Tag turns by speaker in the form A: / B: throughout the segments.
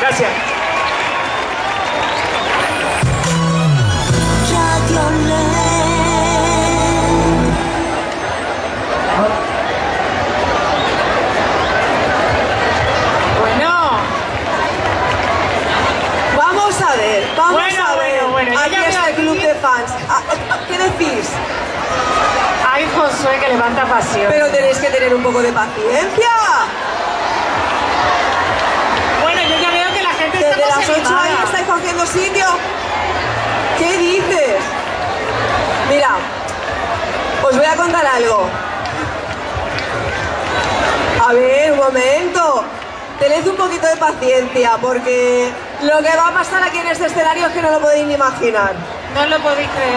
A: Gracias.
B: Bueno, aquí está el club de fans. ¿Qué decís?
C: Ay, Josué, que levanta pasión.
B: Pero tenéis que tener un poco de paciencia.
C: Bueno, yo ya veo que la gente está
B: desde las 8
C: animada.
B: ahí estáis cogiendo sitio. ¿Qué dices? Mira, os voy a contar algo. A ver, un momento. Tened un poquito de paciencia, porque lo que va a pasar aquí en este escenario es que no lo podéis ni imaginar.
C: No lo podéis creer.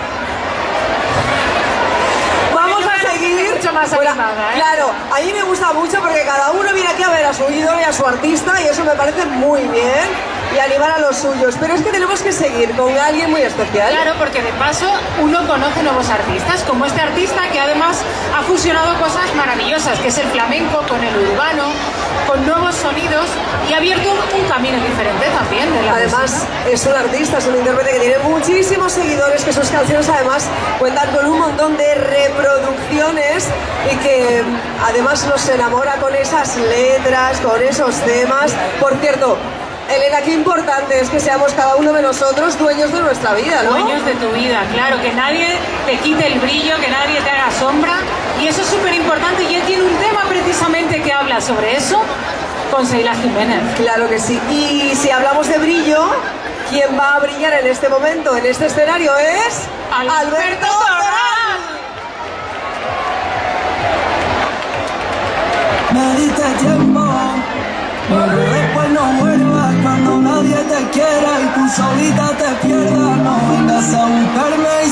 B: Vamos a seguir.
C: Mucho más animada, ¿eh?
B: Claro, a mí me gusta mucho porque cada uno viene aquí a ver a su ídolo y a su artista y eso me parece muy bien. Y animar a los suyos, pero es que tenemos que seguir con alguien muy especial.
C: Claro, porque de paso uno conoce nuevos artistas, como este artista que además ha fusionado cosas maravillosas, que es el flamenco con el urbano, con nuevos sonidos y ha abierto un camino diferente también de la
B: Además,
C: música.
B: es un artista, es un intérprete que tiene muchísimos seguidores, que sus canciones además cuentan con un montón de reproducciones y que además nos enamora con esas letras, con esos temas. Por cierto, Elena, qué importante es que seamos cada uno de nosotros dueños de nuestra vida, ¿no?
C: Dueños de tu vida, claro, que nadie te quite el brillo, que nadie te haga sombra, y eso es súper importante, y él tiene un tema precisamente que habla sobre eso con Seila Jiménez.
B: Claro que sí, y si hablamos de brillo, quien va a brillar en este momento, en este escenario es...
C: ¡Alberto Torral!
D: Me diste tiempo, pero después no vuelvas cuando nadie te quiera y tú solita te pierdas. No vengas a buscarme y